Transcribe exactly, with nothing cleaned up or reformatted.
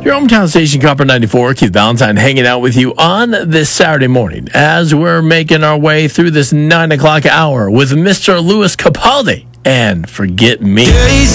Your hometown station, Copper ninety-four, Keith Valentine hanging out with you on this Saturday morning as we're making our way through this nine o'clock hour with Mister Louis Capaldi and Forget Me.